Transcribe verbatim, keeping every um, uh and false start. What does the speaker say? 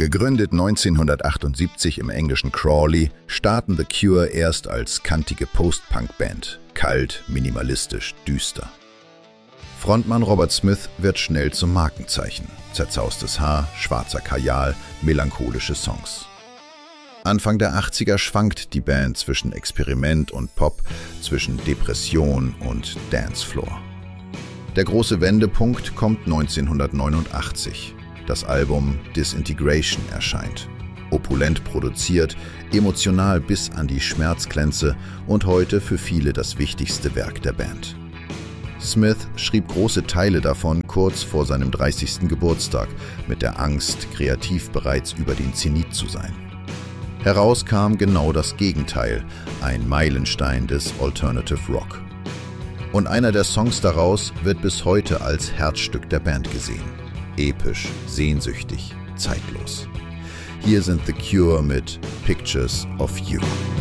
Gegründet neunzehnhundertachtundsiebzig im englischen Crawley, starten The Cure erst als kantige Post-Punk-Band, kalt, minimalistisch, düster. Frontmann Robert Smith wird schnell zum Markenzeichen. Zerzaustes Haar, schwarzer Kajal, melancholische Songs. Anfang der achtziger schwankt die Band zwischen Experiment und Pop, zwischen Depression und Dancefloor. Der große Wendepunkt kommt neunzehnhundertneunundachtzig. Das Album Disintegration erscheint. Opulent produziert, emotional bis an die Schmerzgrenze und heute für viele das wichtigste Werk der Band. Smith schrieb große Teile davon kurz vor seinem dreißigsten Geburtstag mit der Angst, kreativ bereits über den Zenit zu sein. Heraus kam genau das Gegenteil, ein Meilenstein des Alternative Rock. Und einer der Songs daraus wird bis heute als Herzstück der Band gesehen. Episch, sehnsüchtig, zeitlos. Hier sind The Cure mit Pictures of You.